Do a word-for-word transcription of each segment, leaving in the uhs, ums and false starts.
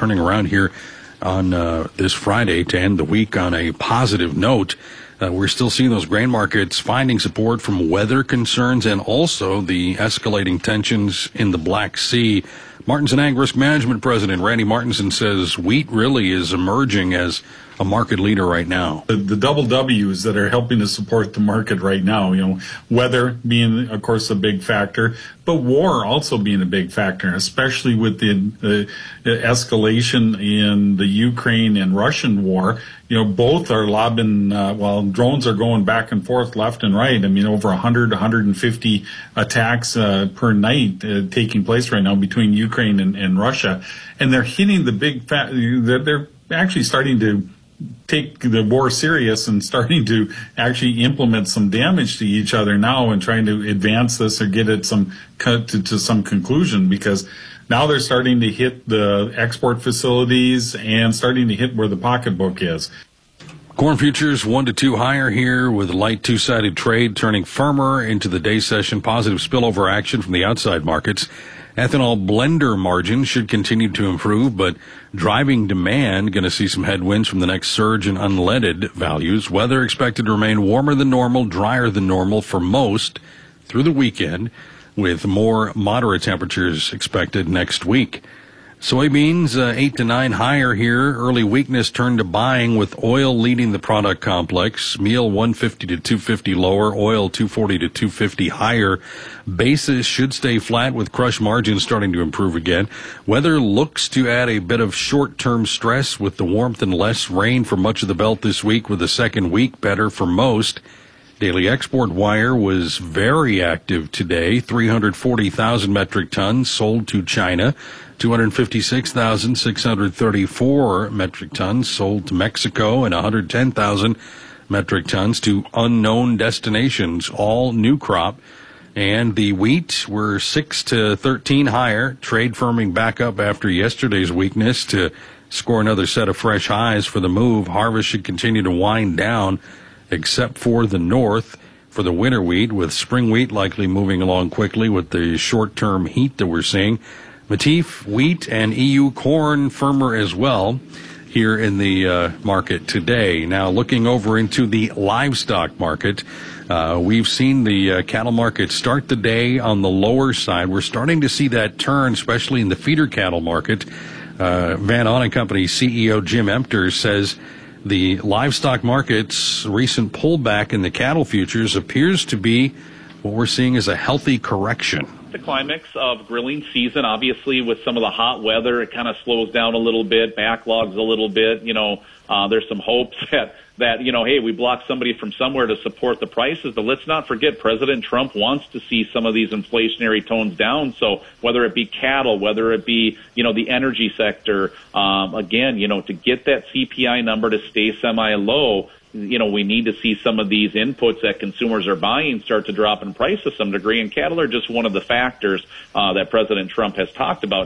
turning around here on uh, this Friday to end the week on a positive note. Uh, we're still seeing those grain markets finding support from weather concerns and also the escalating tensions in the Black Sea. Martinson Ag Risk Management President Randy Martinson says wheat really is emerging as a market leader right now. The, the double W's that are helping to support the market right now, you know, weather being, of course, a big factor, but war also being a big factor, especially with the, the escalation in the Ukraine and Russian war. You know, both are lobbing, uh, well, drones are going back and forth left and right. I mean, over one hundred, one hundred fifty attacks uh, per night uh, taking place right now between Ukraine and, and Russia. And they're hitting the big, fa- they're, they're actually starting to take the war serious and starting to actually implement some damage to each other now and trying to advance this or get it some to, to some conclusion, because now they're starting to hit the export facilities and starting to hit where the pocketbook is. Corn futures one to two higher here with light two-sided trade turning firmer into the day session. Positive spillover action from the outside markets. Ethanol blender margins should continue to improve, but driving demand going to see some headwinds from the next surge in unleaded values. Weather expected to remain warmer than normal, drier than normal for most through the weekend, with more moderate temperatures expected next week. Soybeans, uh, eight to nine higher here. Early weakness turned to buying with oil leading the product complex. Meal one fifty to two fifty lower, oil two forty to two fifty higher. Basis should stay flat with crush margins starting to improve again. Weather looks to add a bit of short-term stress with the warmth and less rain for much of the belt this week, with the second week better for most. Daily export wire was very active today. three hundred forty thousand metric tons sold to China. two hundred fifty-six thousand six hundred thirty-four metric tons sold to Mexico, and one hundred ten thousand metric tons to unknown destinations, all new crop. And the wheat were six to thirteen higher, trade firming back up after yesterday's weakness to score another set of fresh highs for the move. Harvest should continue to wind down, except for the north for the winter wheat, with spring wheat likely moving along quickly with the short-term heat that we're seeing. Matif wheat and E U corn firmer as well here in the uh, market today. Now looking over into the livestock market, uh, we've seen the uh, cattle market start the day on the lower side. We're starting to see that turn, especially in the feeder cattle market. Uh, Van On and Company C E O Jim Emter says the livestock market's recent pullback in the cattle futures appears to be what we're seeing as a healthy correction. The climax of grilling season, obviously, with some of the hot weather, it kind of slows down a little bit, backlogs a little bit. You know, uh, there's some hopes that, that, you know, hey, we block somebody from somewhere to support the prices. But let's not forget, President Trump wants to see some of these inflationary tones down. So whether it be cattle, whether it be, you know, the energy sector, um, again, you know, to get that C P I number to stay semi-low, you know, we need to see some of these inputs that consumers are buying start to drop in price to some degree, and cattle are just one of the factors uh, that President Trump has talked about.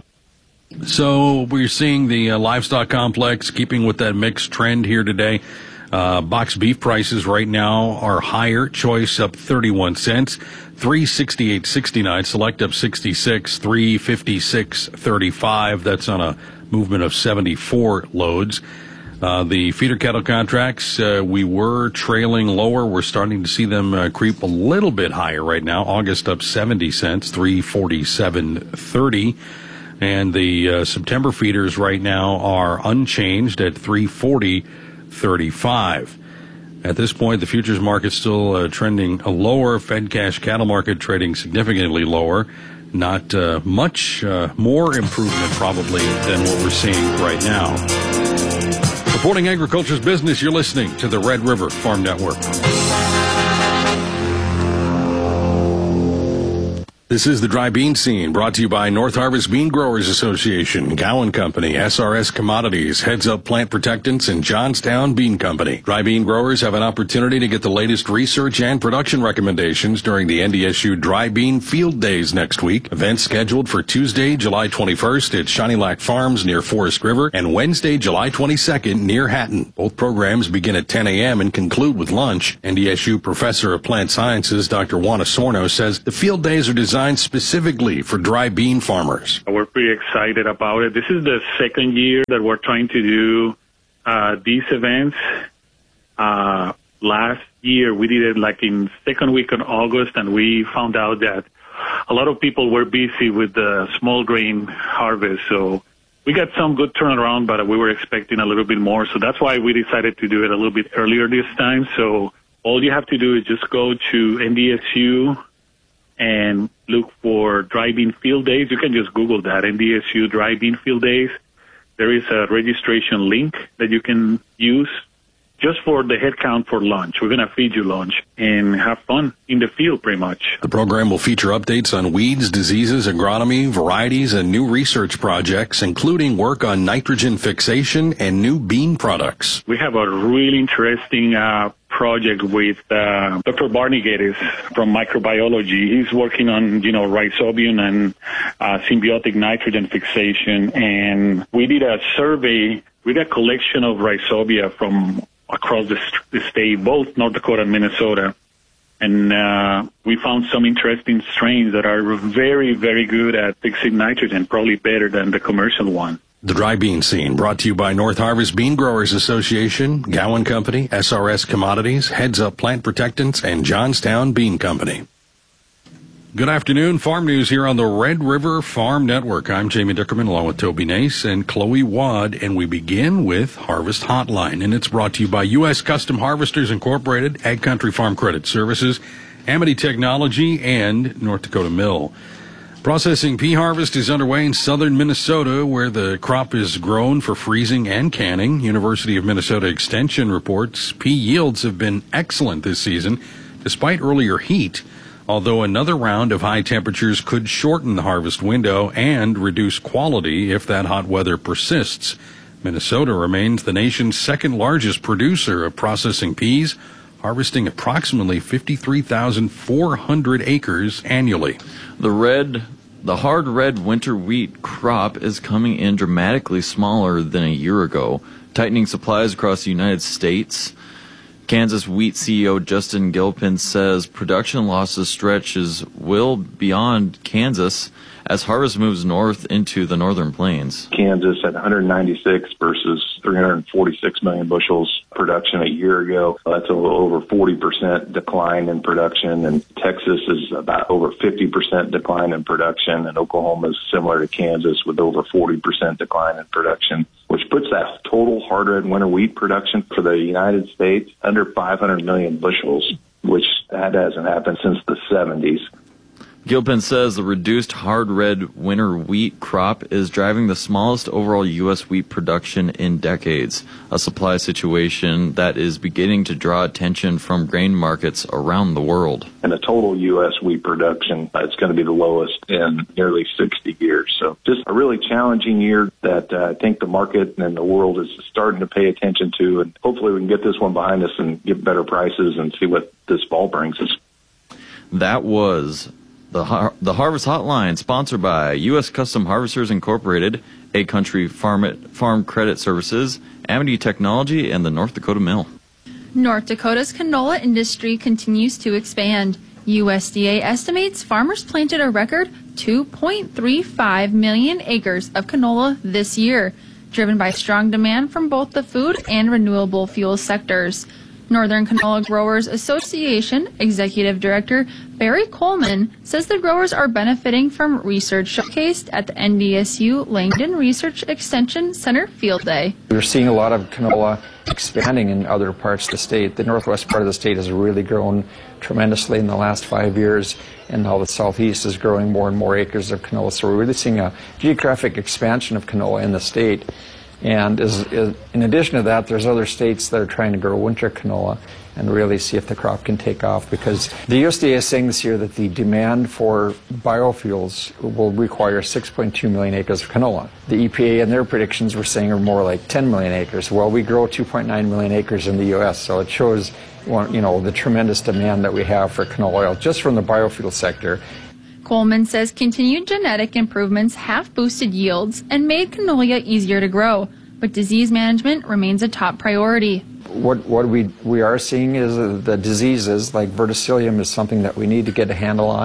So we're seeing the uh, livestock complex keeping with that mixed trend here today. Uh, box beef prices right now are higher. Choice up thirty-one cents, three sixty-eight sixty-nine. Select up sixty-six, three fifty-six thirty-five. That's on a movement of seventy-four loads. Uh, the feeder cattle contracts, uh, we were trailing lower. We're starting to see them uh, creep a little bit higher right now. August up seventy cents, three forty-seven thirty. And the uh, September feeders right now are unchanged at three forty thirty-five. At this point, the futures market still uh, trending lower. Fed cash cattle market trading significantly lower. Not uh, much uh, more improvement probably than what we're seeing right now. Reporting agriculture's business, you're listening to the Red River Farm Network. This is the Dry Bean Scene, brought to you by North Harvest Bean Growers Association, Gowan Company, S R S Commodities, Heads Up Plant Protectants, and Johnstown Bean Company. Dry bean growers have an opportunity to get the latest research and production recommendations during the N D S U Dry Bean Field Days next week. Events scheduled for Tuesday, July twenty-first at Shiny Lac Farms near Forest River, and Wednesday, July twenty-second near Hatton. Both programs begin at ten a.m. and conclude with lunch. N D S U Professor of Plant Sciences, Doctor Juana Sorno, says the field days are designed designed specifically for dry bean farmers. We're pretty excited about it. This is the second year that we're trying to do uh, these events. Uh, last year, we did it like in second week of August, and we found out that a lot of people were busy with the small grain harvest. So we got some good turnaround, but we were expecting a little bit more. So that's why we decided to do it a little bit earlier this time. So all you have to do is just go to N D S U and look for dry bean field days. You can just Google that, N D S U dry bean field days. There is a registration link that you can use just for the head count for lunch. We're going to feed you lunch and have fun in the field pretty much. The program will feature updates on weeds, diseases, agronomy, varieties, and new research projects, including work on nitrogen fixation and new bean products. We have a really interesting uh, project with uh, Doctor Barney Geddes from microbiology. He's working on, you know, rhizobium and uh, symbiotic nitrogen fixation. And we did a survey with a collection of rhizobia from across the, the state, both North Dakota and Minnesota. And uh, we found some interesting strains that are very, very good at fixing nitrogen, probably better than the commercial one. The Dry Bean Scene, brought to you by North Harvest Bean Growers Association, Gowan Company, S R S Commodities, Heads Up Plant Protectants, and Johnstown Bean Company. Good afternoon. Farm news here on the Red River Farm Network. I'm Jamie Dickerman along with Toby Nace and Chloe Wad, and we begin with Harvest Hotline, and it's brought to you by U S Custom Harvesters Incorporated, Ag Country Farm Credit Services, Amity Technology, and North Dakota Mill. Processing pea harvest is underway in southern Minnesota, where the crop is grown for freezing and canning. University of Minnesota Extension reports pea yields have been excellent this season, despite earlier heat, although another round of high temperatures could shorten the harvest window and reduce quality if that hot weather persists. Minnesota remains the nation's second largest producer of processing peas, harvesting approximately fifty-three thousand four hundred acres annually. The red, the hard red winter wheat crop is coming in dramatically smaller than a year ago, tightening supplies across the United States. Kansas wheat C E O Justin Gilpin says production losses stretches will beyond Kansas as harvest moves north into the northern plains. Kansas at one hundred ninety-six versus three hundred forty-six million bushels production a year ago. That's a little over forty percent decline in production, and Texas is about over fifty percent decline in production, and Oklahoma is similar to Kansas with over forty percent decline in production, which puts that total hard red winter wheat production for the United States under five hundred million bushels, which that hasn't happened since the seventies. Gilpin says the reduced hard red winter wheat crop is driving the smallest overall U S wheat production in decades, a supply situation that is beginning to draw attention from grain markets around the world. And the total U S wheat production is going to be the lowest in nearly sixty years. So just a really challenging year that uh, I think the market and the world is starting to pay attention to, and hopefully we can get this one behind us and get better prices and see what this fall brings us. That was The, Har- the Harvest Hotline, sponsored by U S Custom Harvesters Incorporated, Ag Country Farm, Farm Credit Services, Amity Technology, and the North Dakota Mill. North Dakota's canola industry continues to expand. U S D A estimates farmers planted a record two point three five million acres of canola this year, driven by strong demand from both the food and renewable fuel sectors. Northern Canola Growers Association Executive Director Barry Coleman says the growers are benefiting from research showcased at the N D S U Langdon Research Extension Center Field Day. We're seeing a lot of canola expanding in other parts of the state. The northwest part of the state has really grown tremendously in the last five years, and now the southeast is growing more and more acres of canola. So we're really seeing a geographic expansion of canola in the state. And as, as, in addition to that, there's other states that are trying to grow winter canola and really see if the crop can take off, because the U S D A is saying this year that the demand for biofuels will require six point two million acres of canola. The E P A and their predictions were saying are more like ten million acres. Well, we grow two point nine million acres in the U S, so it shows, you know, the tremendous demand that we have for canola oil just from the biofuel sector. Coleman says continued genetic improvements have boosted yields and made canola easier to grow, but disease management remains a top priority. What, what we, we are seeing is the diseases like verticillium is something that we need to get a handle on.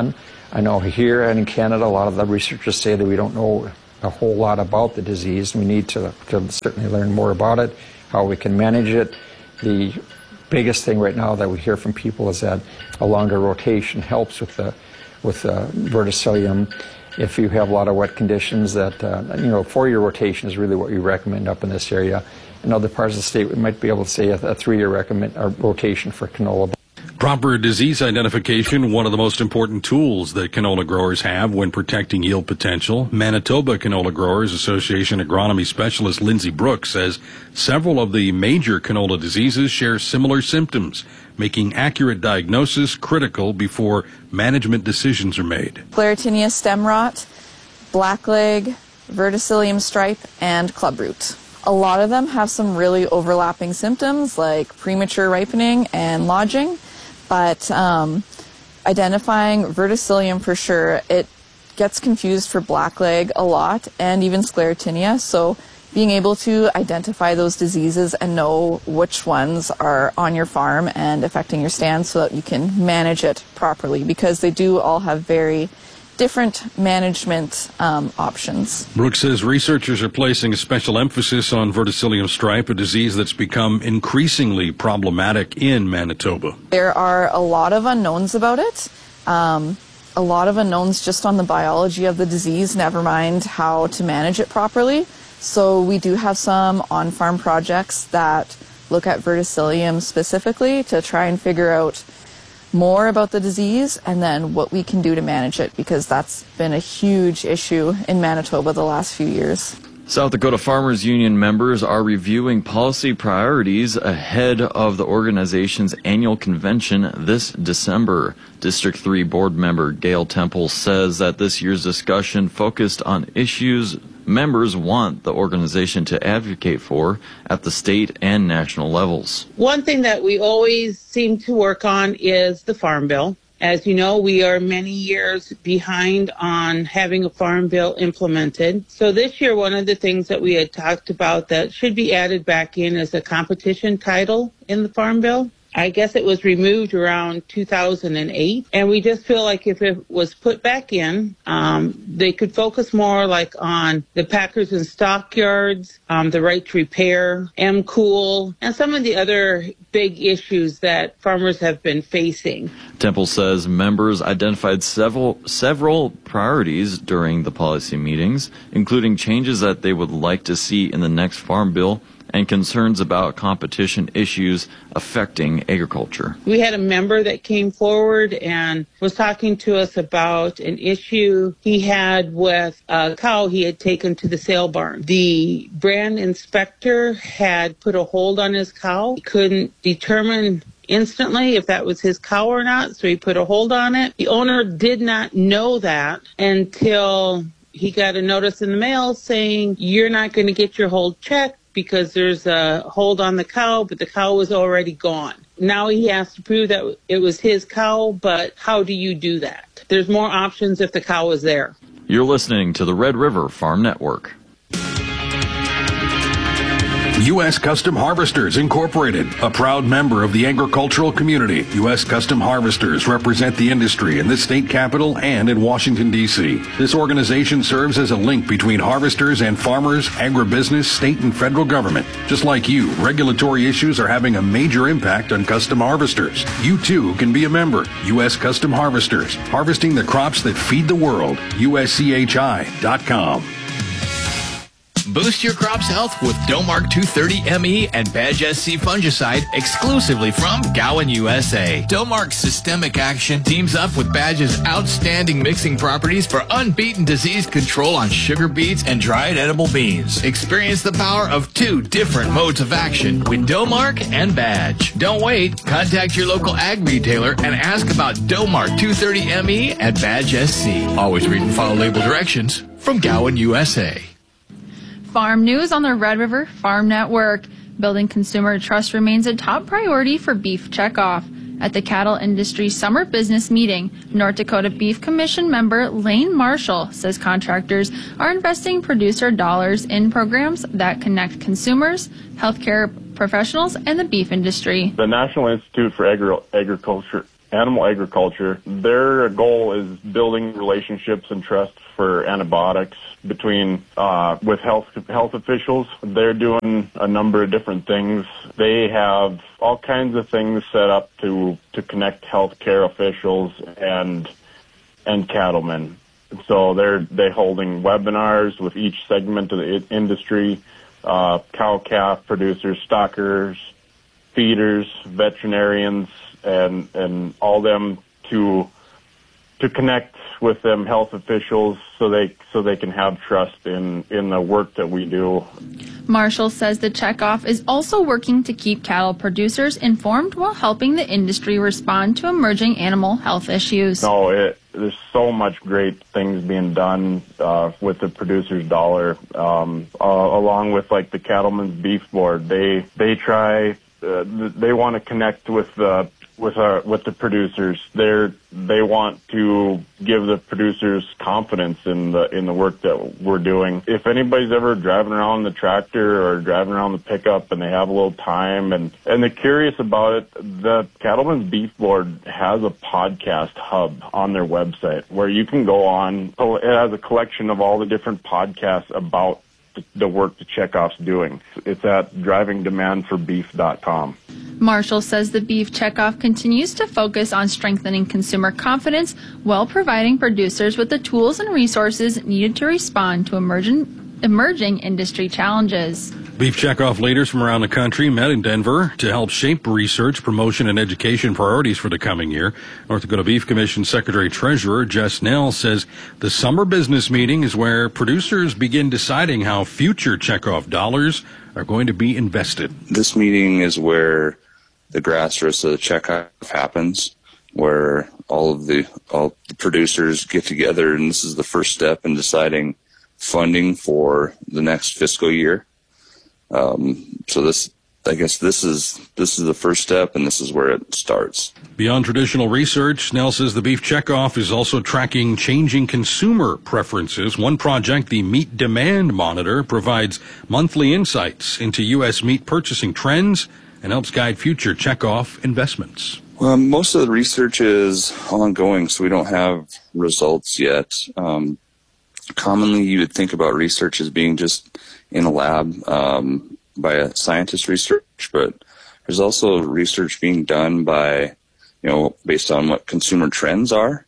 I know here and in Canada, a lot of the researchers say that we don't know a whole lot about the disease. We need to, to certainly learn more about it, how we can manage it. The biggest thing right now that we hear from people is that a longer rotation helps with the with the verticillium. If you have a lot of wet conditions, that uh, you know, four-year rotation is really what we recommend up in this area. In other parts of the state, we might be able to say a, a three-year recommend uh, rotation for canola. Proper disease identification, one of the most important tools that canola growers have when protecting yield potential. Manitoba Canola Growers Association agronomy specialist Lindsay Brooks says several of the major canola diseases share similar symptoms, making accurate diagnosis critical before management decisions are made. Sclerotinia stem rot, blackleg, verticillium stripe, and clubroot. A lot of them have some really overlapping symptoms like premature ripening and lodging. But um, identifying verticillium for sure, it gets confused for blackleg a lot and even sclerotinia. So being able to identify those diseases and know which ones are on your farm and affecting your stand so that you can manage it properly, because they do all have very different management um, options. Brooks says researchers are placing a special emphasis on verticillium stripe, a disease that's become increasingly problematic in Manitoba. There are a lot of unknowns about it, um, a lot of unknowns just on the biology of the disease, never mind how to manage it properly. So we do have some on-farm projects that look at verticillium specifically to try and figure out more about the disease and then what we can do to manage it, because that's been a huge issue in Manitoba the last few years. South Dakota Farmers Union members are reviewing policy priorities ahead of the organization's annual convention this December. District three board member Gail Temple says that this year's discussion focused on issues members want the organization to advocate for at the state and national levels. One thing that we always seem to work on is the Farm Bill. As you know, we are many years behind on having a Farm Bill implemented. So this year, one of the things that we had talked about that should be added back in is a competition title in the Farm Bill. I guess it was removed around two thousand eight, and we just feel like if it was put back in, um, they could focus more like on the packers and stockyards, um, the right to repair, M-Cool, and some of the other big issues that farmers have been facing. Temple says members identified several several priorities during the policy meetings, including changes that they would like to see in the next Farm Bill and concerns about competition issues affecting agriculture. We had a member that came forward and was talking to us about an issue he had with a cow he had taken to the sale barn. The brand inspector had put a hold on his cow. He couldn't determine instantly if that was his cow or not, so he put a hold on it. The owner did not know that until he got a notice in the mail saying, you're not going to get your hold checked because there's a hold on the cow, but the cow was already gone. Now he has to prove that it was his cow, but how do you do that? There's more options if the cow was there. You're listening to the Red River Farm Network. U S Custom Harvesters Incorporated, a proud member of the agricultural community. U S Custom Harvesters represent the industry in the state capital and in Washington, D C This organization serves as a link between harvesters and farmers, agribusiness, state and federal government. Just like you, regulatory issues are having a major impact on custom harvesters. You too can be a member. U S Custom Harvesters, harvesting the crops that feed the world. U S C H I dot com. Boost your crop's health with Domark two thirty M E and Badge S C fungicide exclusively from Gowan, U S A. Domark Systemic Action teams up with Badge's outstanding mixing properties for unbeaten disease control on sugar beets and dried edible beans. Experience the power of two different modes of action with Domark and Badge. Don't wait. Contact your local ag retailer and ask about Domark two thirty M E and Badge S C. Always read and follow label directions from Gowan, U S A. Farm news on the Red River Farm Network. Building consumer trust remains a top priority for Beef Checkoff. At the Cattle Industry Summer Business Meeting, North Dakota Beef Commission member Lane Marshall says contractors are investing producer dollars in programs that connect consumers, healthcare professionals, and the beef industry. The National Institute for Agri- Agriculture animal agriculture, their goal is building relationships and trust for antibiotics between uh, with health health officials. They're doing a number of different things. They have all kinds of things set up to to connect healthcare officials and and cattlemen. So they're they're holding webinars with each segment of the industry: uh, cow calf producers, stockers, feeders, veterinarians, and and all them to to connect with them health officials so they so they can have trust in in the work that we do. Marshall says the checkoff is also working to keep cattle producers informed while helping the industry respond to emerging animal health issues. No, it, there's so much great things being done uh, with the producer's dollar, um, uh, along with like the Cattlemen's Beef Board. They they try. Uh, they want to connect with the with our with the producers. They're they want to give the producers confidence in the in the work that we're doing. If anybody's ever driving around the tractor or driving around the pickup and they have a little time and and they're curious about it, the Cattlemen's Beef Board has a podcast hub on their website where you can go on. So it has a collection of all the different podcasts about the work the checkoff's doing. It's at driving demand for beef dot com. Marshall says the beef checkoff continues to focus on strengthening consumer confidence while providing producers with the tools and resources needed to respond to emerging, emerging industry challenges. Beef checkoff leaders from around the country met in Denver to help shape research, promotion, and education priorities for the coming year. North Dakota Beef Commission Secretary-Treasurer Jess Nell says the summer business meeting is where producers begin deciding how future checkoff dollars are going to be invested. This meeting is where the grassroots of the checkoff happens, where all of the all the producers get together, and this is the first step in deciding funding for the next fiscal year. Um, so this, I guess this is, this is the first step, and this is where it starts. Beyond traditional research, Snell says the beef checkoff is also tracking changing consumer preferences. One project, the Meat Demand Monitor, provides monthly insights into U S meat purchasing trends and helps guide future checkoff investments. Well, most of the research is ongoing, so we don't have results yet. Um, commonly you would think about research as being just in a lab um, by a scientist research, but there's also research being done by, you know, based on what consumer trends are.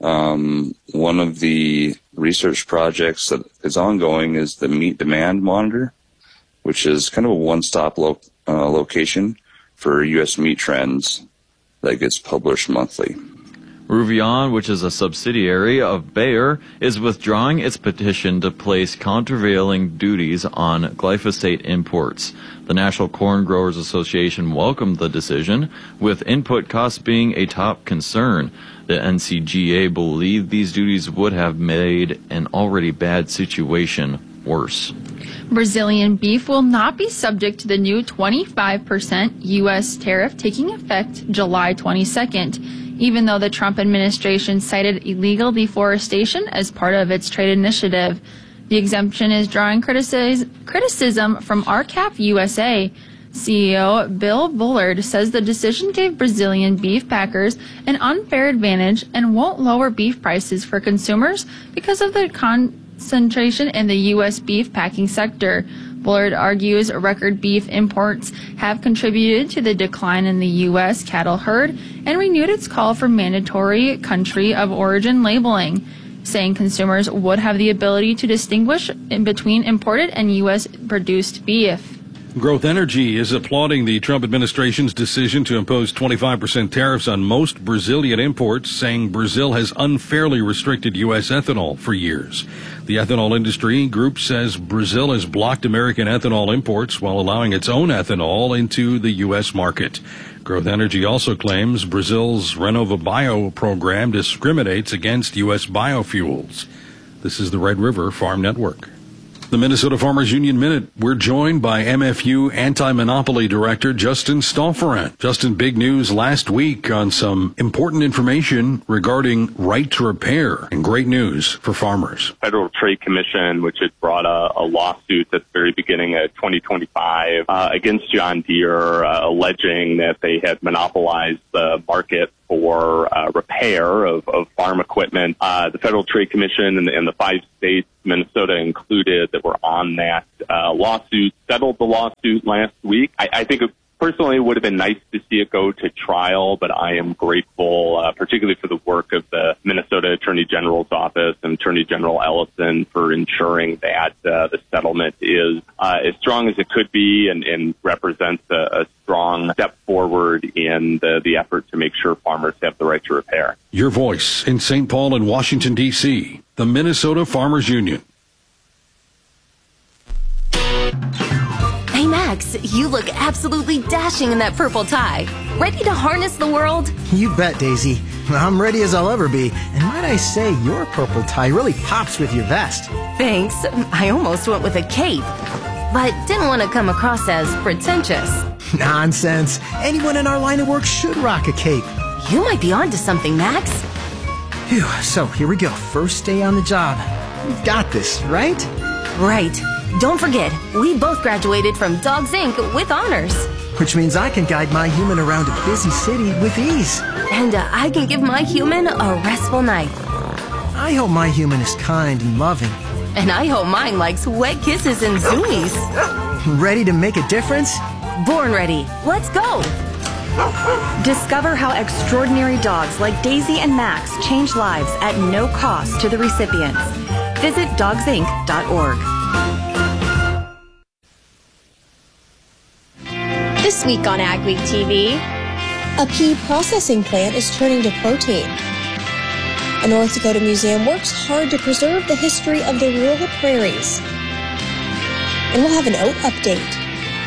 Um, one of the research projects that is ongoing is the Meat Demand Monitor, which is kind of a one-stop lo- uh, location for U S meat trends that gets published monthly. Ruvion, which is a subsidiary of Bayer, is withdrawing its petition to place countervailing duties on glyphosate imports. The National Corn Growers Association welcomed the decision, with input costs being a top concern. The N C G A believed these duties would have made an already bad situation worse. Brazilian beef will not be subject to the new twenty-five percent U S tariff taking effect July twenty-second. Even though the Trump administration cited illegal deforestation as part of its trade initiative. The exemption is drawing criticis- criticism from R C A P U S A. C E O Bill Bullard says the decision gave Brazilian beef packers an unfair advantage and won't lower beef prices for consumers because of the concentration in the U S beef packing sector. Bullard argues record beef imports have contributed to the decline in the U S cattle herd and renewed its call for mandatory country of origin labeling, saying consumers would have the ability to distinguish in between imported and U S produced beef. Growth Energy is applauding the Trump administration's decision to impose twenty-five percent tariffs on most Brazilian imports, saying Brazil has unfairly restricted U S ethanol for years. The ethanol industry group says Brazil has blocked American ethanol imports while allowing its own ethanol into the U S market. Growth Energy also claims Brazil's RenovaBio program discriminates against U S biofuels. This is the Red River Farm Network. The Minnesota Farmers Union Minute. We're joined by M F U Anti-Monopoly Director Justin Stolferant. Justin, big news last week on some important information regarding right to repair, and great news for farmers. Federal Trade Commission, which had brought a, a lawsuit at the very beginning of twenty twenty-five uh, against John Deere, uh, alleging that they had monopolized the market for uh, repair of, of farm equipment. Uh, the Federal Trade Commission and, and the five states, Minnesota included, that were on that uh, lawsuit, settled the lawsuit last week. I, I think it personally, it would have been nice to see it go to trial, but I am grateful, uh, particularly for the work of the Minnesota Attorney General's office and Attorney General Ellison for ensuring that uh, the settlement is uh, as strong as it could be and, and represents a, a strong step forward in the, the effort to make sure farmers have the right to repair. Your voice in Saint Paul and Washington, D C, the Minnesota Farmers Union. Hey, Max, you look absolutely dashing in that purple tie. Ready to harness the world? You bet, Daisy. I'm ready as I'll ever be. And might I say, your purple tie really pops with your vest. Thanks. I almost went with a cape, but didn't want to come across as pretentious. Nonsense. Anyone in our line of work should rock a cape. You might be onto something, Max. Phew, so here we go. First day on the job. We've got this, right? Right. Don't forget, we both graduated from Dogs Incorporated with honors. Which means I can guide my human around a busy city with ease. And uh, I can give my human a restful night. I hope my human is kind and loving. And I hope mine likes wet kisses and zoomies. Ready to make a difference? Born ready. Let's go. Discover how extraordinary dogs like Daisy and Max change lives at no cost to the recipients. Visit dogs inc dot org. This week on Ag Week T V, a pea processing plant is turning to protein. A North Dakota museum works hard to preserve the history of the rural prairies. And we'll have an oat update.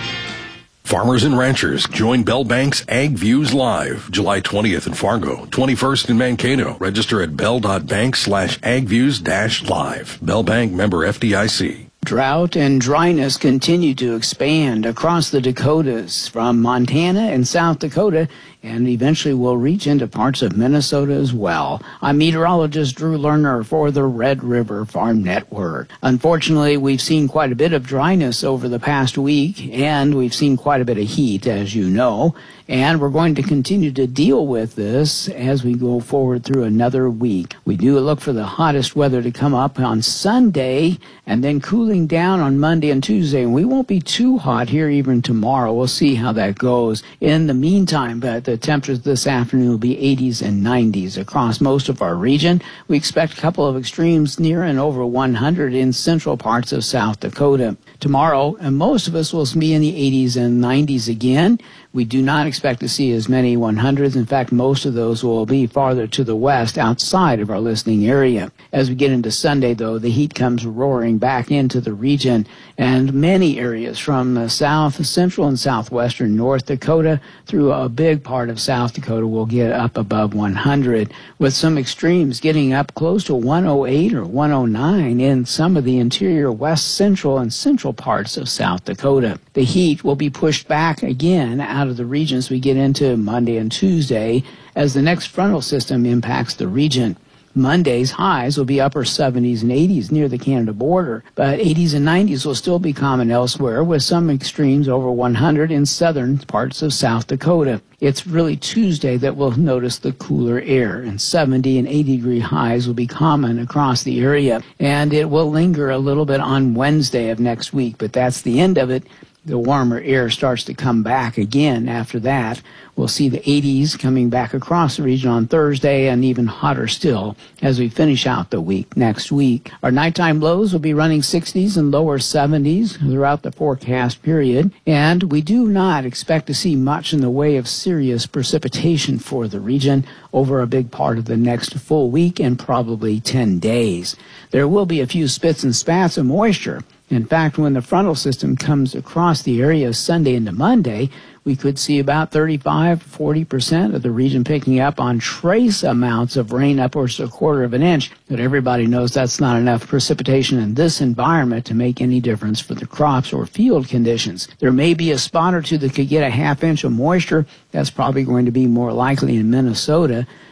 Farmers and ranchers join Bell Bank's Ag Views Live, July twentieth in Fargo, twenty-first in Mankato. Register at bell.bank slash agviews dash live. Bell Bank, member F D I C. Drought and dryness continue to expand across the Dakotas from Montana and South Dakota, and eventually will reach into parts of Minnesota as well. I'm meteorologist Drew Lerner for the Red River Farm Network. Unfortunately, we've seen quite a bit of dryness over the past week, and we've seen quite a bit of heat, as you know, and we're going to continue to deal with this as we go forward through another week. We do look for the hottest weather to come up on Sunday, and then cooling down on Monday and Tuesday. And we won't be too hot here even tomorrow. We'll see how that goes. In the meantime, but the temperatures this afternoon will be eighties and nineties across most of our region. We expect a couple of extremes near and over one hundred in central parts of South Dakota. Tomorrow, and most of us will be in the eighties and nineties again. We do not expect to see as many one hundreds. In fact, most of those will be farther to the west outside of our listening area. As we get into Sunday, though, the heat comes roaring back into the region, and many areas from the south, central, and southwestern North Dakota through a big part of South Dakota will get up above one hundred, with some extremes getting up close to one oh eight or one oh nine in some of the interior west central and central parts of South Dakota. The heat will be pushed back again out of the regions we get into Monday and Tuesday as the next frontal system impacts the region. Monday's highs will be upper seventies and eighties near the Canada border, but eighties and nineties will still be common elsewhere, with some extremes over one hundred in southern parts of South Dakota. It's really Tuesday that we'll notice the cooler air, and seventy and eighty degree highs will be common across the area, and it will linger a little bit on Wednesday of next week, but that's the end of it. The warmer air starts to come back again after that. We'll see the eighties coming back across the region on Thursday, and even hotter still as we finish out the week next week. Our nighttime lows will be running sixties and lower seventies throughout the forecast period, and we do not expect to see much in the way of serious precipitation for the region over a big part of the next full week and probably ten days. There will be a few spits and spats of moisture. In fact, when the frontal system comes across the area Sunday into Monday, we could see about thirty-five to forty percent of the region picking up on trace amounts of rain, upwards to a quarter of an inch. But everybody knows that's not enough precipitation in this environment to make any difference for the crops or field conditions. There may be a spot or two that could get a half inch of moisture. That's probably going to be more likely in Minnesota.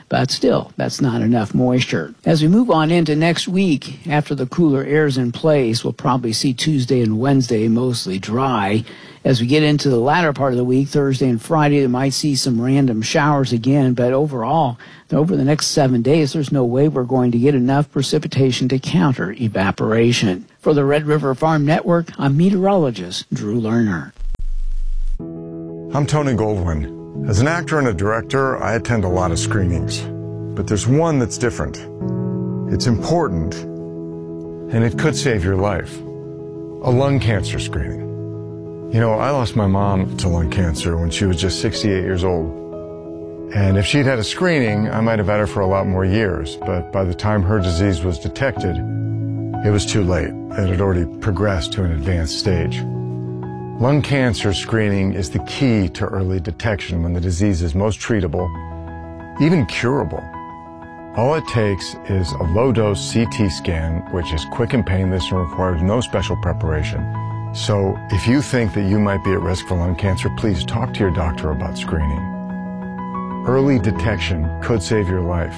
But still, that's not enough moisture. As we move on into next week, after the cooler air's in place, we'll probably see Tuesday and Wednesday mostly dry. As we get into the latter part of the week, Thursday and Friday, they might see some random showers again. But overall, over the next seven days, there's no way we're going to get enough precipitation to counter evaporation. For the Red River Farm Network, I'm meteorologist Drew Lerner. I'm Tony Goldwyn. As an actor and a director, I attend a lot of screenings. But there's one that's different. It's important, and it could save your life. A lung cancer screening. You know, I lost my mom to lung cancer when she was just sixty-eight years old. And if she'd had a screening, I might have had her for a lot more years. But by the time her disease was detected, it was too late. It had already progressed to an advanced stage. Lung cancer screening is the key to early detection when the disease is most treatable, even curable. All it takes is a low-dose C T scan, which is quick and painless and requires no special preparation. So if you think that you might be at risk for lung cancer, please talk to your doctor about screening. Early detection could save your life.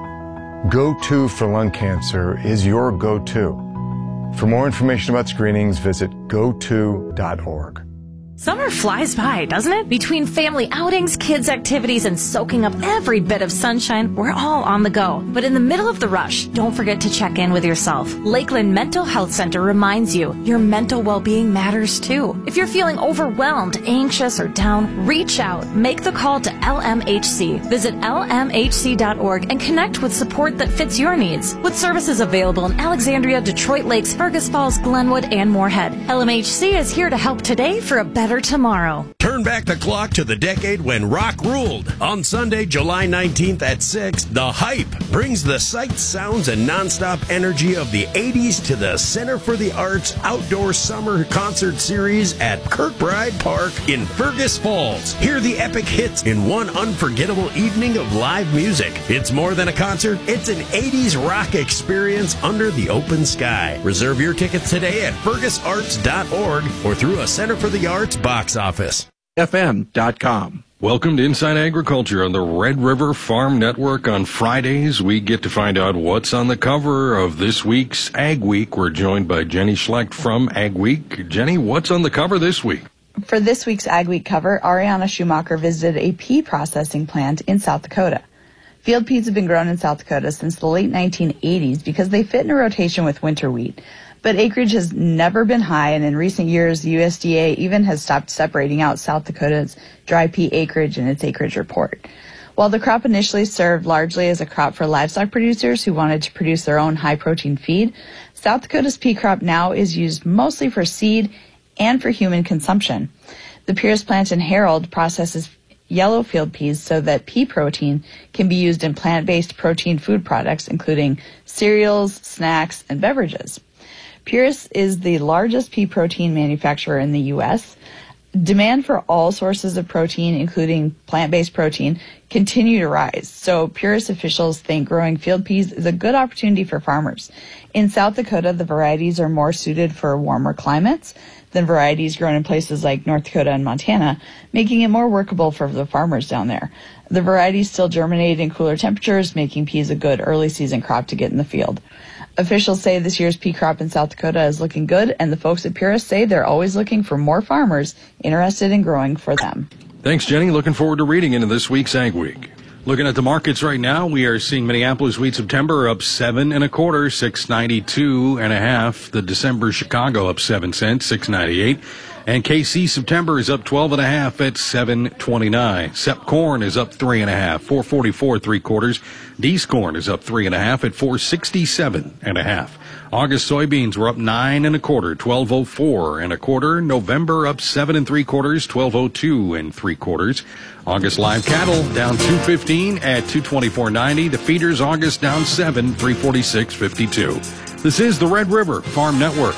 Go to for lung cancer is your go-to. For more information about screenings, visit go to dot org. Summer flies by, doesn't it? Between family outings, kids' activities, and soaking up every bit of sunshine, we're all on the go. But in the middle of the rush, don't forget to check in with yourself. Lakeland Mental Health Center reminds you your mental well-being matters too. If you're feeling overwhelmed, anxious, or down, reach out. Make the call to L M H C. Visit L M H C dot org and connect with support that fits your needs. With services available in Alexandria, Detroit Lakes, Fergus Falls, Glenwood, and Moorhead, L M H C is here to help today for a better tomorrow. Turn back the clock to the decade when rock ruled. On Sunday, July nineteenth at six, The Hype brings the sights, sounds, and nonstop energy of the eighties to the Center for the Arts Outdoor Summer Concert Series at Kirkbride Park in Fergus Falls. Hear the epic hits in one unforgettable evening of live music. It's more than a concert. It's an eighties rock experience under the open sky. Reserve your tickets today at fergus arts dot org or through a Center for the Arts box office. F M dot com. Welcome to Inside Agriculture on the Red River Farm Network. On Fridays, we get to find out what's on the cover of this week's Ag Week. We're joined by Jenny Schlecht from Ag Week. Jenny, what's on the cover this week? For this week's Ag Week cover, Ariana Schumacher visited a pea processing plant in South Dakota. Field peas have been grown in South Dakota since the late nineteen eighties because they fit in a rotation with winter wheat. But acreage has never been high, and in recent years, the U S D A even has stopped separating out South Dakota's dry pea acreage in its acreage report. While the crop initially served largely as a crop for livestock producers who wanted to produce their own high-protein feed, South Dakota's pea crop now is used mostly for seed and for human consumption. The Pierce plant in Harold processes yellow field peas so that pea protein can be used in plant-based protein food products, including cereals, snacks, and beverages. Pierce is the largest pea protein manufacturer in the U S. Demand for all sources of protein, including plant-based protein, continue to rise. So Pierce officials think growing field peas is a good opportunity for farmers. In South Dakota, the varieties are more suited for warmer climates than varieties grown in places like North Dakota and Montana, making it more workable for the farmers down there. The varieties still germinate in cooler temperatures, making peas a good early season crop to get in the field. Officials say this year's pea crop in South Dakota is looking good, and the folks at Pierce say they're always looking for more farmers interested in growing for them. Thanks, Jenny. Looking forward to reading into this week's Ag Week. Looking at the markets right now, we are seeing Minneapolis wheat September up seven and a quarter, six ninety-two and a half. The December Chicago up seven cents, six ninety-eight. And K C September is up twelve and a half at seven twenty-nine. Sep corn is up three and a half, four forty-four three quarters. D's corn is up three and a half at four sixty-seven and a half. August soybeans were up nine and a quarter, twelve oh four and a quarter. November up seven and three quarters, twelve oh two and three quarters. August live cattle down two fifteen at two twenty-four ninety. The feeders August down seven, three forty-six fifty-two. This is the Red River Farm Network.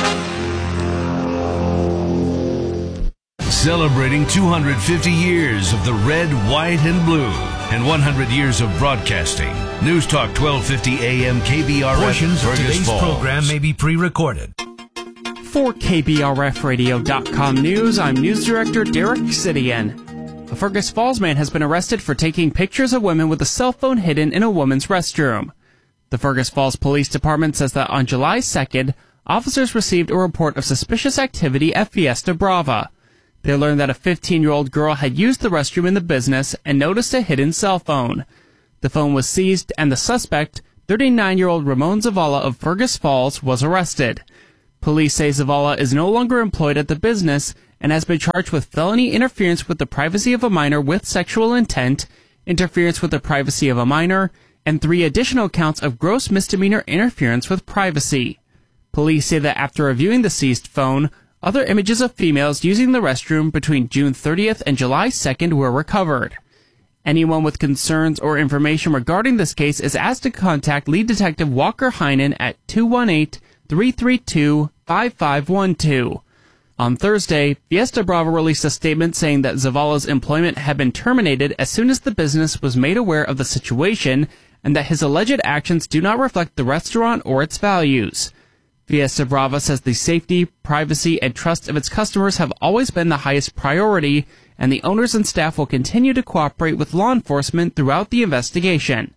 Celebrating two hundred fifty years of the red, white, and blue, and one hundred years of broadcasting. News Talk twelve fifty A M K B R F. Portions of today's Falls. program may be pre-recorded. For K B R F radio dot com News, I'm News Director Derek Sidian. A Fergus Falls man has been arrested for taking pictures of women with a cell phone hidden in a woman's restroom. The Fergus Falls Police Department says that on July second, officers received a report of suspicious activity at Fiesta Brava. They learned that a fifteen-year-old girl had used the restroom in the business and noticed a hidden cell phone. The phone was seized, and the suspect, thirty-nine-year-old Ramon Zavala of Fergus Falls, was arrested. Police say Zavala is no longer employed at the business and has been charged with felony interference with the privacy of a minor with sexual intent, interference with the privacy of a minor, and three additional counts of gross misdemeanor interference with privacy. Police say that after reviewing the seized phone, other images of females using the restroom between June thirtieth and July second were recovered. Anyone with concerns or information regarding this case is asked to contact Lead Detective Walker Heinen at two one eight, three three two, five five one two. On Thursday, Fiesta Brava released a statement saying that Zavala's employment had been terminated as soon as the business was made aware of the situation and that his alleged actions do not reflect the restaurant or its values. Fiesta Brava says the safety, privacy, and trust of its customers have always been the highest priority, and the owners and staff will continue to cooperate with law enforcement throughout the investigation.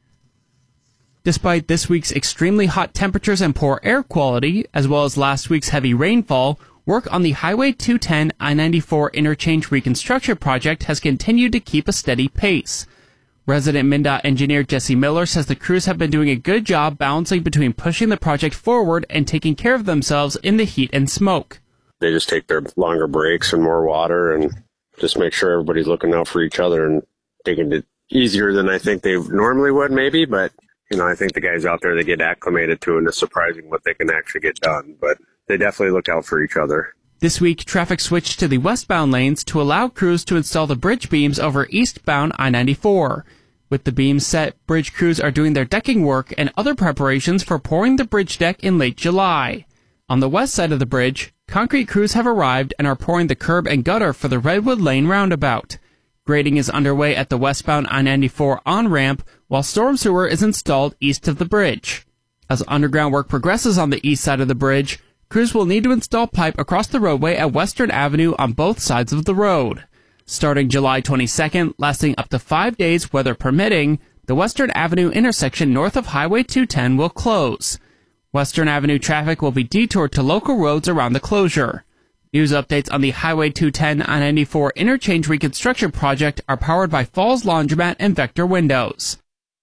Despite this week's extremely hot temperatures and poor air quality, as well as last week's heavy rainfall, work on the Highway two ten I ninety-four interchange reconstruction project has continued to keep a steady pace. Resident MnDOT engineer Jesse Miller says the crews have been doing a good job balancing between pushing the project forward and taking care of themselves in the heat and smoke. They just take their longer breaks and more water and just make sure everybody's looking out for each other and taking it easier than I think they normally would maybe. But, you know, I think the guys out there, they get acclimated to it, and it's surprising what they can actually get done. But they definitely look out for each other. This week, traffic switched to the westbound lanes to allow crews to install the bridge beams over eastbound I ninety-four. With the beams set, bridge crews are doing their decking work and other preparations for pouring the bridge deck in late July. On the west side of the bridge, concrete crews have arrived and are pouring the curb and gutter for the Redwood Lane roundabout. Grading is underway at the westbound I ninety-four on-ramp, while storm sewer is installed east of the bridge. As underground work progresses on the east side of the bridge, crews will need to install pipe across the roadway at Western Avenue on both sides of the road. Starting July twenty-second, lasting up to five days, weather permitting, the Western Avenue intersection north of Highway two ten will close. Western Avenue traffic will be detoured to local roads around the closure. News updates on the Highway two ten I ninety-four interchange reconstruction project are powered by Falls Laundromat and Vector Windows.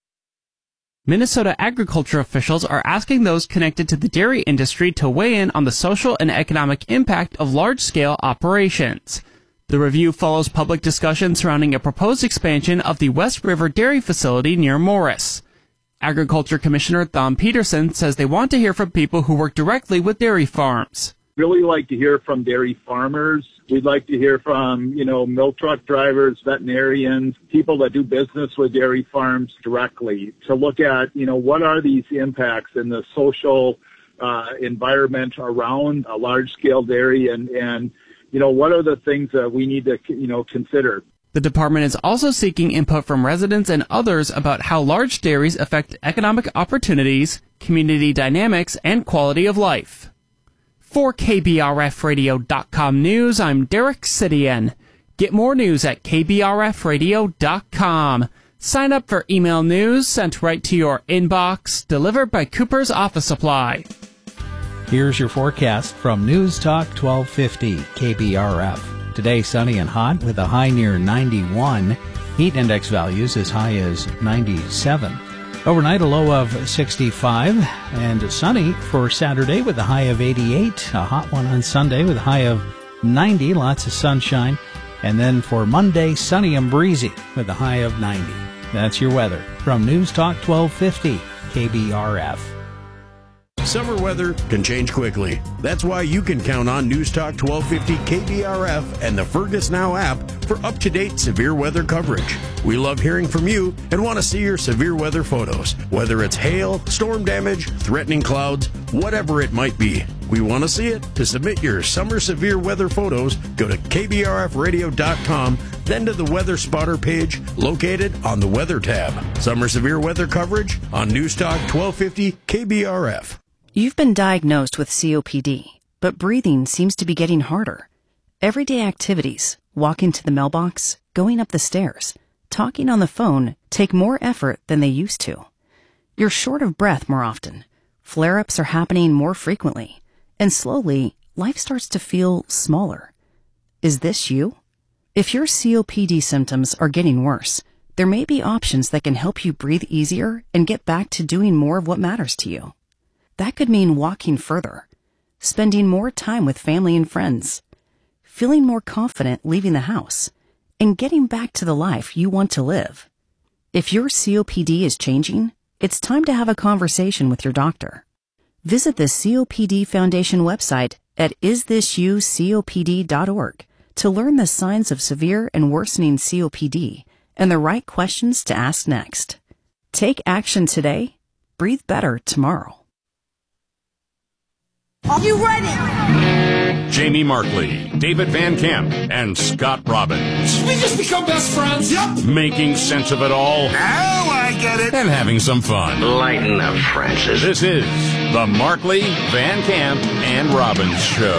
Minnesota agriculture officials are asking those connected to the dairy industry to weigh in on the social and economic impact of large-scale operations. The review follows public discussion surrounding a proposed expansion of the West River Dairy Facility near Morris. Agriculture Commissioner Thom Peterson says they want to hear from people who work directly with dairy farms. Really like to hear from dairy farmers. We'd like to hear from, you know, milk truck drivers, veterinarians, people that do business with dairy farms directly to look at, you know, what are these impacts in the social uh, environment around a large-scale dairy and, and you know, what are the things that we need to, you know, consider? The department is also seeking input from residents and others about how large dairies affect economic opportunities, community dynamics, and quality of life. For K B R F radio dot com News, I'm Derek Sidian. Get more news at K B R F radio dot com. Sign up for email news sent right to your inbox, delivered by Cooper's Office Supply. Here's your forecast from News Talk twelve fifty K B R F. Today sunny and hot with a high near ninety-one. Heat index values as high as ninety-seven. Overnight a low of sixty-five and sunny for Saturday with a high of eighty-eight. A hot one on Sunday with a high of ninety. Lots of sunshine. And then for Monday sunny and breezy with a high of ninety. That's your weather from News Talk twelve fifty K B R F. Summer weather can change quickly. That's why you can count on News Talk twelve fifty K B R F and the Fergus Now app for up-to-date severe weather coverage. We love hearing from you and want to see your severe weather photos, whether it's hail, storm damage, threatening clouds, whatever it might be. We want to see it. To submit your summer severe weather photos, go to K B R F radio dot com, then to the Weather Spotter page located on the Weather tab. Summer severe weather coverage on News Talk twelve fifty K B R F. You've been diagnosed with C O P D, but breathing seems to be getting harder. Everyday activities, walking to the mailbox, going up the stairs, talking on the phone take more effort than they used to. You're short of breath more often. Flare-ups are happening more frequently. And slowly, life starts to feel smaller. Is this you? If your C O P D symptoms are getting worse, there may be options that can help you breathe easier and get back to doing more of what matters to you. That could mean walking further, spending more time with family and friends, feeling more confident leaving the house, and getting back to the life you want to live. If your C O P D is changing, it's time to have a conversation with your doctor. Visit the C O P D Foundation website at is this you C O P D dot org to learn the signs of severe and worsening C O P D and the right questions to ask next. Take action today. Breathe better tomorrow. Are you ready? Jamie Markley, David Van Camp, and Scott Robbins. We just become best friends. Yep. Making sense of it all. Now I get it. And having some fun. Lighten up, Francis. This is the Markley, Van Camp, and Robbins Show.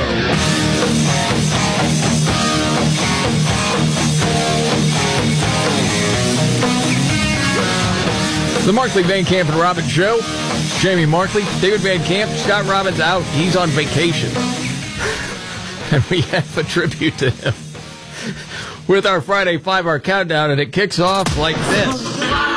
The Markley, Van Camp, and Robbins Show. Jamie Markley, David Van Camp, Scott Robbins out. He's on vacation. And we have a tribute to him with our Friday five-hour countdown, and it kicks off like this.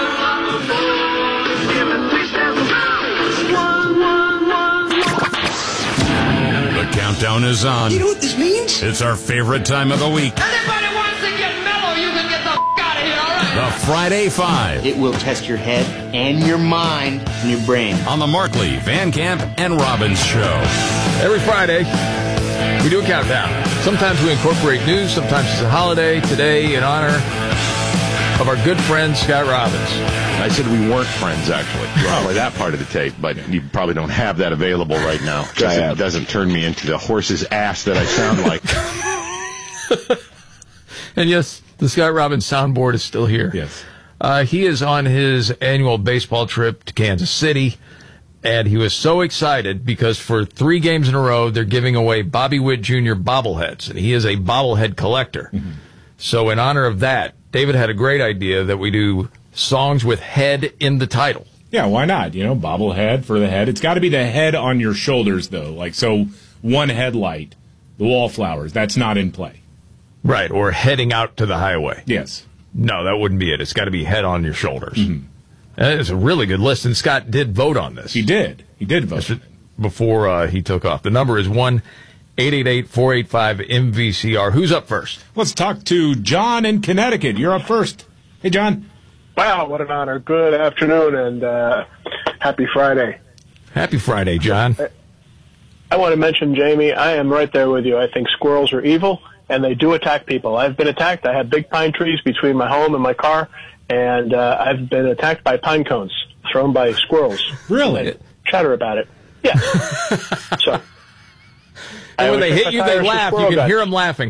The countdown is on. You know what this means? It's our favorite time of the week. Anybody wants to get mellow, you can get the f*** out of here, all right? The Friday Five. It will test your head and your mind and your brain. On the Markley, Van Camp, and Robbins Show. Every Friday, we do a countdown. Sometimes we incorporate news, sometimes it's a holiday. Today, in honor of our good friend, Scott Robbins. I said we weren't friends, actually. Well, play that part of the tape, but you probably don't have that available right now. Because it doesn't turn me into the horse's ass that I sound like. And yes, the Scott Robbins soundboard is still here. Yes. Uh, he is on his annual baseball trip to Kansas City, and he was so excited because for three games in a row, they're giving away Bobby Witt Junior bobbleheads, and he is a bobblehead collector. Mm-hmm. So in honor of that, David had a great idea that we do songs with head in the title. Yeah, why not? You know, bobblehead for the head. It's got to be the head on your shoulders, though. Like, so one headlight, the wallflowers, that's not in play. Right, or heading out to the highway. Yes. No, that wouldn't be it. It's got to be head on your shoulders. Mm-hmm. It's a really good list, and Scott did vote on this. He did. He did vote. Before uh, he took off. The number is one eight eight eight, four eight five, M V C R. Who's up first? Let's talk to John in Connecticut. You're up first. Hey, John. Wow, what an honor. Good afternoon, and uh, happy Friday. Happy Friday, John. I, I want to mention, Jamie, I am right there with you. I think squirrels are evil, and they do attack people. I've been attacked. I have big pine trees between my home and my car, and uh, I've been attacked by pine cones thrown by squirrels. Really? They chatter about it. Yeah. So. And when they hit you, they laugh. You can guts. hear them laughing.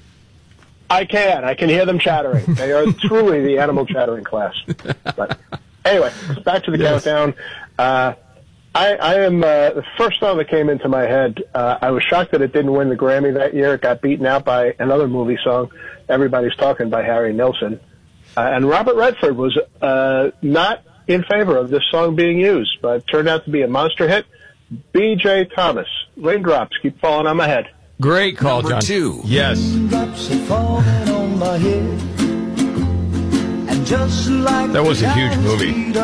I can. I can hear them chattering. They are truly the animal chattering class. But anyway, back to the yes. countdown. Uh, I, I am uh, the first song that came into my head. Uh, I was shocked that it didn't win the Grammy that year. It got beaten out by another movie song, "Everybody's Talking" by Harry Nilsson. Uh, and Robert Redford was uh, not in favor of this song being used, but it turned out to be a monster hit. B J Thomas, "Raindrops Keep Falling on My Head." Great call, Number John. two. Yes. That was a huge movie.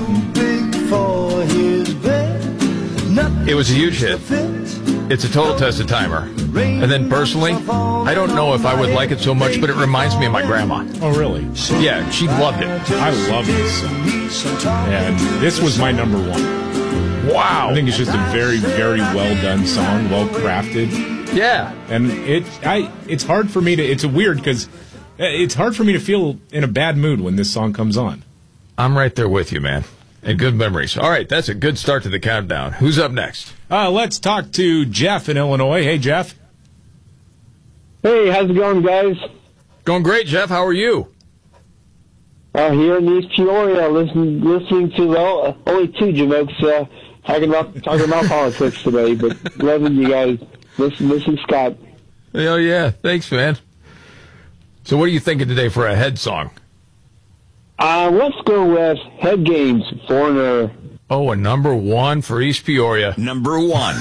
It was a huge hit. It's a total test of timer. And then personally, I don't know if I would like it so much, but it reminds me of my grandma. Oh, really? Yeah, she loved it. I love this song. And this was my number one. Wow. I think it's just a very, very well done song, well crafted. Yeah. And it, I, it's hard for me to, it's a weird because it's hard for me to feel in a bad mood when this song comes on. I'm right there with you, man. And good memories. All right, that's a good start to the countdown. Who's up next? Uh, let's talk to Jeff in Illinois. Hey, Jeff. Hey, how's it going, guys? Going great, Jeff. How are you? Uh, here in East Peoria, listening, listening to well, uh, only two jokes, uh, talking about talking about politics today, but loving you guys. Listen, listen, Scott. Oh, yeah. Thanks, man. So what are you thinking today for a head song? Uh, let's go with Head Games, Foreigner. Oh, a number one for East Peoria. Number one.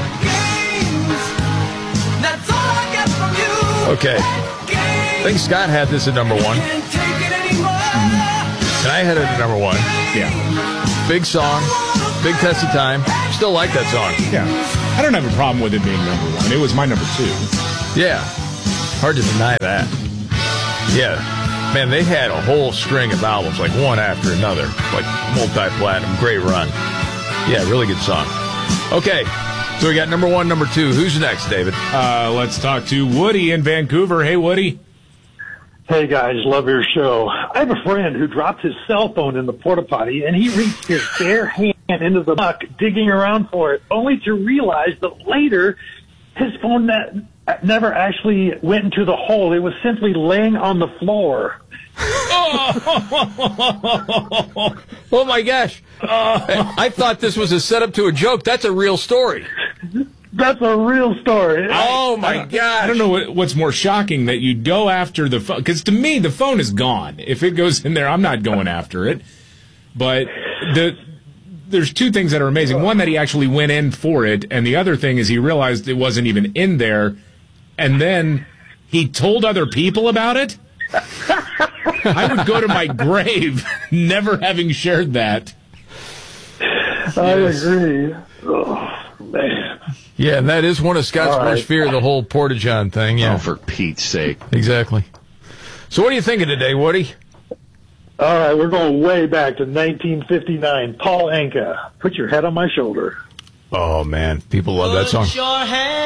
Okay. I think Scott had this at number one. And I had it at number one. Yeah. Big song. Big test of time. Still like that song. Yeah. I don't have a problem with it being number one. It was my number two. Yeah. Hard to deny that. Yeah. Man, they had a whole string of albums, like one after another. Like multi-platinum. Great run. Yeah, really good song. Okay. So we got number one, number two. Who's next, David? Uh, let's talk to Woody in Vancouver. Hey, Woody. Hey, guys. Love your show. I have a friend who dropped his cell phone in the porta potty, and he reached his bare hand into the muck, digging around for it, only to realize that later his phone ne- never actually went into the hole. It was simply laying on the floor. Oh, oh my gosh. Uh, I thought this was a setup to a joke. That's a real story. That's a real story. Oh, my God. I don't know what, what's more shocking, that you go after the phone. Because to me, the phone is gone. If it goes in there, I'm not going after it. But the there's two things that are amazing. One, that he actually went in for it. And the other thing is he realized it wasn't even in there. And then he told other people about it. I would go to my grave never having shared that. I yes. agree. Oh, man. Yeah, and that is one of Scott's right. worst fear, the whole Porta-John thing. Yeah. Oh, for Pete's sake. Exactly. So what are you thinking today, Woody? All right, we're going way back to nineteen fifty-nine. Paul Anka, Put Your Head on My Shoulder. Oh, man. People love that song.